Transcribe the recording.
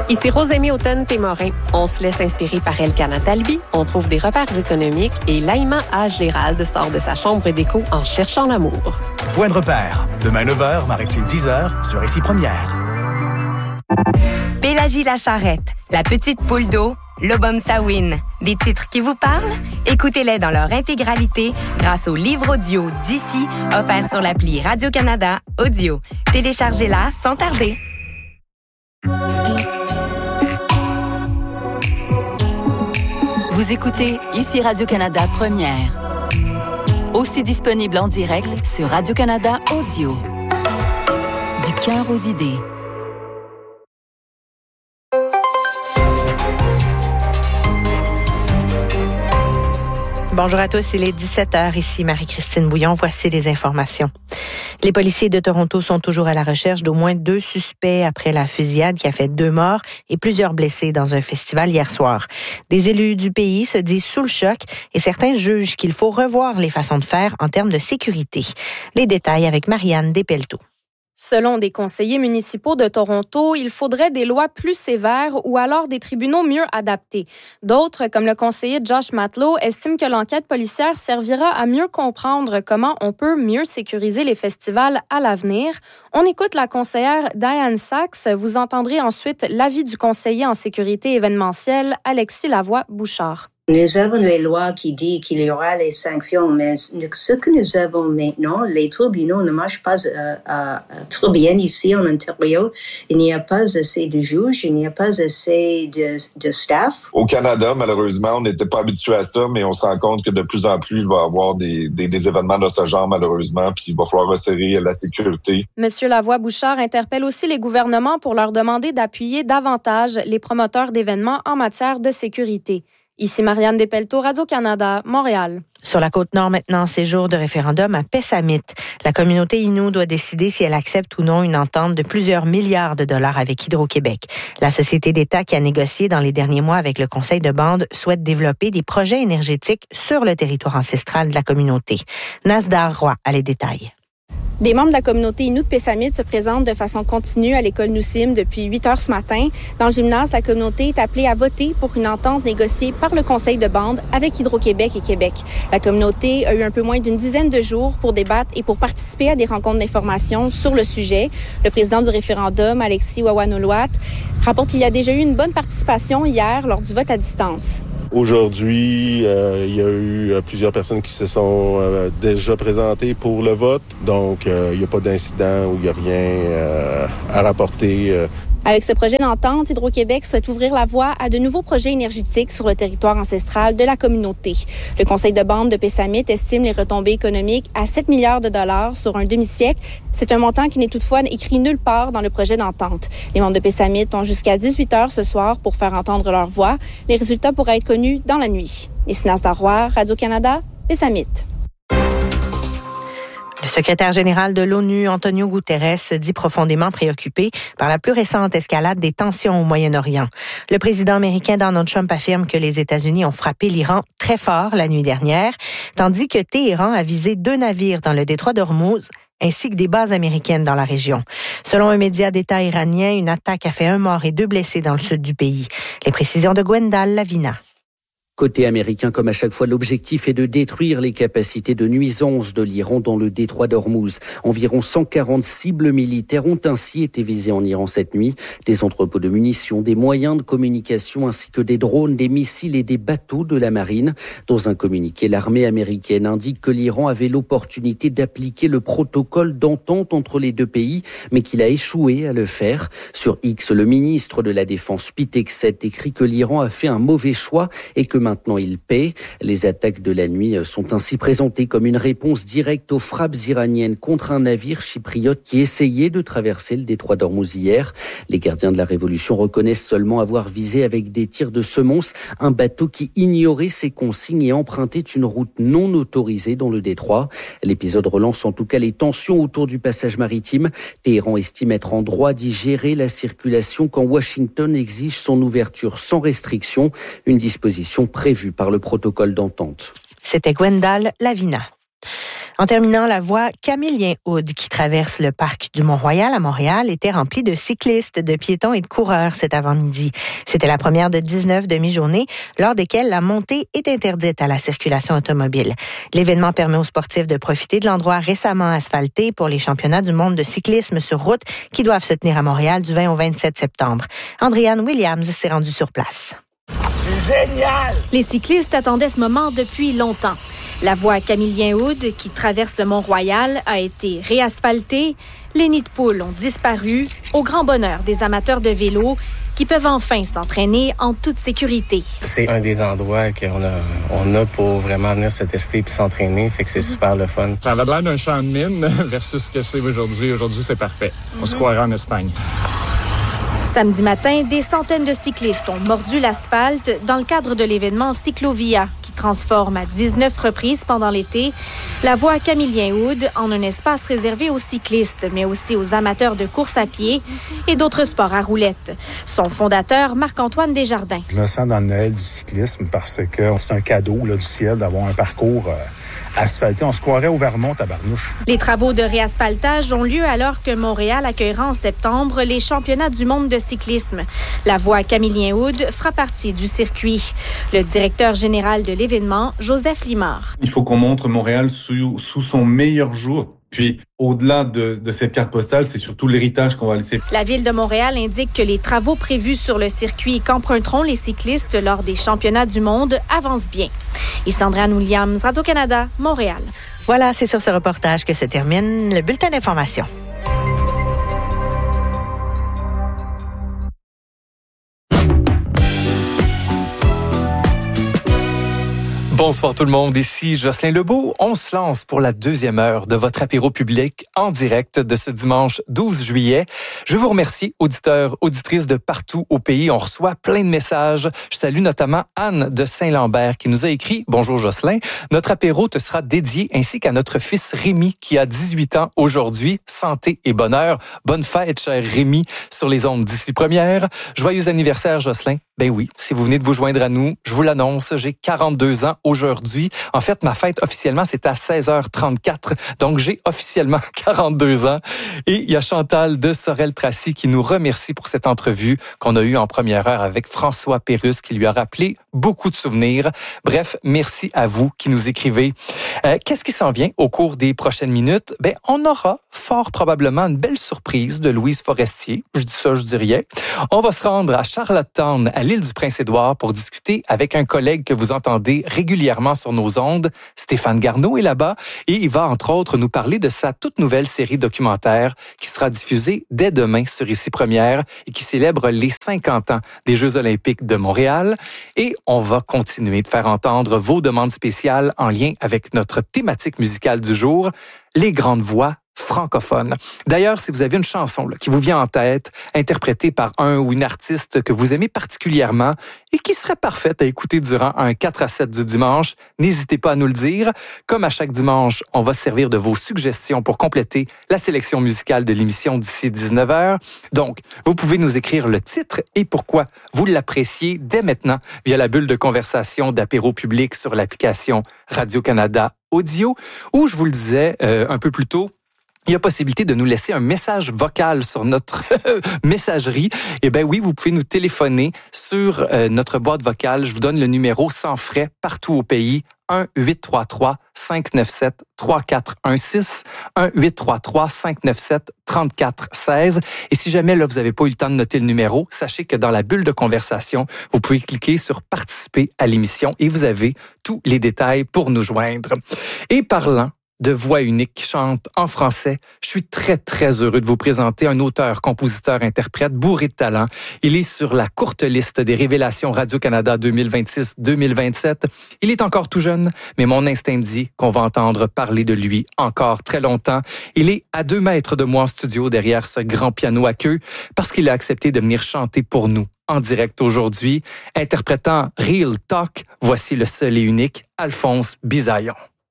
Ici Rosémie Automne-Témorin. On se laisse inspirer par Elkana Talbi, on trouve des repères économiques et Laïma A. Gérald sort de sa chambre d'écho en cherchant l'amour. Point de repère. Demain 9h, Maritime 10h, sur Ici Première. Pélagie la Charrette, La Petite Poule d'eau, L'Obom Sawin. Des titres qui vous parlent? Écoutez-les dans leur intégralité grâce au livre audio d'ici, offert sur l'appli Radio-Canada Audio. Téléchargez-la sans tarder. Vous écoutez Ici Radio-Canada Première. Aussi disponible en direct sur Radio-Canada Audio. Du cœur aux idées. Bonjour à tous, il est 17h, ici Marie-Christine Bouillon. Voici les informations. Les policiers de Toronto sont toujours à la recherche d'au moins 2 suspects après la fusillade qui a fait 2 morts et plusieurs blessés dans un festival hier soir. Des élus du pays se disent sous le choc et certains jugent qu'il faut revoir les façons de faire en termes de sécurité. Les détails avec Marianne Despelteaux. Selon des conseillers municipaux de Toronto, il faudrait des lois plus sévères ou alors des tribunaux mieux adaptés. D'autres, comme le conseiller Josh Matlow, estiment que l'enquête policière servira à mieux comprendre comment on peut mieux sécuriser les festivals à l'avenir. On écoute la conseillère Diane Sachs. Vous entendrez ensuite l'avis du conseiller en sécurité événementielle, Alexis Lavoie-Bouchard. Nous avons les lois qui disent qu'il y aura les sanctions, mais ce que nous avons maintenant, les tribunaux ne marchent pas trop bien ici en Ontario. Il n'y a pas assez de juges, il n'y a pas assez de staff. Au Canada, malheureusement, on n'était pas habitué à ça, mais on se rend compte que de plus en plus, il va y avoir des événements de ce genre, malheureusement, puis il va falloir resserrer la sécurité. Monsieur Lavoie-Bouchard interpelle aussi les gouvernements pour leur demander d'appuyer davantage les promoteurs d'événements en matière de sécurité. Ici Marianne Despelteaux, Radio-Canada, Montréal. Sur la Côte-Nord maintenant, c'est jour de référendum à Pessamit. La communauté Innu doit décider si elle accepte ou non une entente de plusieurs milliards de dollars avec Hydro-Québec. La société d'État qui a négocié dans les derniers mois avec le conseil de bande souhaite développer des projets énergétiques sur le territoire ancestral de la communauté. Nasdar Roy a les détails. Des membres de la communauté Innu de Pessamit se présentent de façon continue à l'école Nusim depuis 8 heures ce matin. Dans le gymnase, la communauté est appelée à voter pour une entente négociée par le conseil de bande avec Hydro-Québec et Québec. La communauté a eu un peu moins d'une dizaine de jours pour débattre et pour participer à des rencontres d'information sur le sujet. Le président du référendum, Alexis Wawanoluat, rapporte qu'il y a déjà eu une bonne participation hier lors du vote à distance. Aujourd'hui, il y a eu plusieurs personnes qui se sont déjà présentées pour le vote. Donc, il n'y a pas d'incident ou il n'y a rien à rapporter. Avec ce projet d'entente, Hydro-Québec souhaite ouvrir la voie à de nouveaux projets énergétiques sur le territoire ancestral de la communauté. Le conseil de bande de Pessamit estime les retombées économiques à 7 milliards de dollars sur un demi-siècle. C'est un montant qui n'est toutefois écrit nulle part dans le projet d'entente. Les membres de Pessamit ont jusqu'à 18 heures ce soir pour faire entendre leur voix. Les résultats pourraient être connus dans la nuit. Ici Nasdar Roy, Radio-Canada, Pessamit. Le secrétaire général de l'ONU, Antonio Guterres, se dit profondément préoccupé par la plus récente escalade des tensions au Moyen-Orient. Le président américain Donald Trump affirme que les États-Unis ont frappé l'Iran très fort la nuit dernière, tandis que Téhéran a visé 2 navires dans le détroit d'Ormuz ainsi que des bases américaines dans la région. Selon un média d'État iranien, une attaque a fait 1 mort et 2 blessés dans le sud du pays. Les précisions de Gwendal Lavina. Côté américain, comme à chaque fois, l'objectif est de détruire les capacités de nuisance de l'Iran dans le détroit d'Ormuz. Environ 140 cibles militaires ont ainsi été visées en Iran cette nuit. Des entrepôts de munitions, des moyens de communication ainsi que des drones, des missiles et des bateaux de la marine. Dans un communiqué, l'armée américaine indique que l'Iran avait l'opportunité d'appliquer le protocole d'entente entre les 2 pays, mais qu'il a échoué à le faire. Sur X, le ministre de la Défense, Pete Hegseth, écrit que l'Iran a fait un mauvais choix et que maintenant il paie. Les attaques de la nuit sont ainsi présentées comme une réponse directe aux frappes iraniennes contre un navire chypriote qui essayait de traverser le détroit d'Ormuz hier. Les gardiens de la Révolution reconnaissent seulement avoir visé avec des tirs de semonce un bateau qui ignorait ses consignes et empruntait une route non autorisée dans le détroit. L'épisode relance en tout cas les tensions autour du passage maritime. Téhéran estime être en droit d'y gérer la circulation quand Washington exige son ouverture sans restriction, une disposition prévue par le protocole d'entente. C'était Gwendal Lavina. En terminant, la voie Camillien-Houde qui traverse le parc du Mont-Royal à Montréal était remplie de cyclistes, de piétons et de coureurs cet avant-midi. C'était la première de 19 demi-journées lors desquelles la montée est interdite à la circulation automobile. L'événement permet aux sportifs de profiter de l'endroit récemment asphalté pour les championnats du monde de cyclisme sur route qui doivent se tenir à Montréal du 20 au 27 septembre. Andréane Williams s'est rendue sur place. C'est génial! Les cyclistes attendaient ce moment depuis longtemps. La voie Camillien-Houde, qui traverse le Mont-Royal, a été réasphaltée. Les nids de poules ont disparu, au grand bonheur des amateurs de vélo qui peuvent enfin s'entraîner en toute sécurité. C'est un des endroits qu'on a pour vraiment venir se tester et s'entraîner, fait que c'est super le fun. Ça va l'air d'un champ de mine versus ce que c'est aujourd'hui. Aujourd'hui, c'est parfait. On se croirait en Espagne. Samedi matin, des centaines de cyclistes ont mordu l'asphalte dans le cadre de l'événement Cyclovia, qui transforme à 19 reprises pendant l'été la voie Camillien-Houde en un espace réservé aux cyclistes, mais aussi aux amateurs de course à pied et d'autres sports à roulettes. Son fondateur, Marc-Antoine Desjardins. Je me sens dans le Noël du cyclisme parce que c'est un cadeau là, du ciel d'avoir un parcours asphalté. On se croirait au Vermont, tabarnouche. Les travaux de réasphaltage ont lieu alors que Montréal accueillera en septembre les championnats du monde de cyclisme. La voie Camillien-Houde fera partie du circuit. Le directeur général de l'événement, Joseph Limard. Il faut qu'on montre Montréal sous son meilleur jour. Puis, au-delà de cette carte postale, c'est surtout l'héritage qu'on va laisser. La Ville de Montréal indique que les travaux prévus sur le circuit qu'emprunteront les cyclistes lors des championnats du monde avancent bien. Ici Andréane Williams, Radio-Canada, Montréal. Voilà, c'est sur ce reportage que se termine le bulletin d'information. Bonsoir tout le monde, ici Jocelyn Lebeau. On se lance pour la deuxième heure de votre apéro public en direct de ce dimanche 12 juillet. Je veux vous remercier, auditeurs, auditrices de partout au pays. On reçoit plein de messages. Je salue notamment Anne de Saint-Lambert qui nous a écrit « Bonjour Jocelyn, notre apéro te sera dédié ainsi qu'à notre fils Rémi qui a 18 ans aujourd'hui. Santé et bonheur. Bonne fête, cher Rémi, sur les ondes d'ici première. Joyeux anniversaire Jocelyn. Ben oui, si vous venez de vous joindre à nous, je vous l'annonce, j'ai 42 ans aujourd'hui. En fait, ma fête officiellement, c'est à 16h34, donc j'ai officiellement 42 ans. Et il y a Chantal de Sorel-Tracy qui nous remercie pour cette entrevue qu'on a eue en première heure avec François Pérusse qui lui a rappelé beaucoup de souvenirs. Bref, merci à vous qui nous écrivez. Qu'est-ce qui s'en vient au cours des prochaines minutes? Ben, on aura fort probablement une belle surprise de Louise Forestier. Je dis ça, je dis rien. On va se rendre à Charlottetown, à l'île du Prince-Édouard, pour discuter avec un collègue que vous entendez régulièrement sur nos ondes. Stéphane Garneau est là-bas et il va, entre autres, nous parler de sa toute nouvelle série documentaire qui sera diffusée dès demain sur Ici Première et qui célèbre les 50 ans des Jeux olympiques de Montréal. Et on va continuer de faire entendre vos demandes spéciales en lien avec notre thématique musicale du jour, les grandes voix francophone. D'ailleurs, si vous avez une chanson qui vous vient en tête, interprétée par un ou une artiste que vous aimez particulièrement et qui serait parfaite à écouter durant un 4 à 7 du dimanche, n'hésitez pas à nous le dire. Comme à chaque dimanche, on va se servir de vos suggestions pour compléter la sélection musicale de l'émission d'ici 19h. Donc, vous pouvez nous écrire le titre et pourquoi vous l'appréciez dès maintenant via la bulle de conversation d'apéro public sur l'application Radio-Canada Audio, ou je vous le disais un peu plus tôt, il y a possibilité de nous laisser un message vocal sur notre messagerie. Eh bien oui, vous pouvez nous téléphoner sur notre boîte vocale. Je vous donne le numéro sans frais partout au pays. 1-833-597-3416, 1-833-597-3416. Et si jamais là, vous n'avez pas eu le temps de noter le numéro, sachez que dans la bulle de conversation, vous pouvez cliquer sur « Participer à l'émission » et vous avez tous les détails pour nous joindre. Et parlant de voix unique qui chante en français, je suis très, très heureux de vous présenter un auteur, compositeur, interprète bourré de talent. Il est sur la courte liste des révélations Radio-Canada 2026-2027. Il est encore tout jeune, mais mon instinct me dit qu'on va entendre parler de lui encore très longtemps. Il est à 2 mètres de moi en studio derrière ce grand piano à queue parce qu'il a accepté de venir chanter pour nous en direct aujourd'hui. Interprétant Real Talk, voici le seul et unique Alphonse Bisaillon.